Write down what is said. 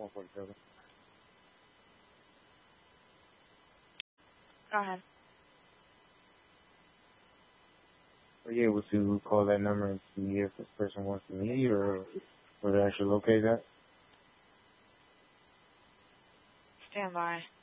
147. Go ahead. Are you able to call that number and see if this person wants to meet you or where to actually locate that? Stand by.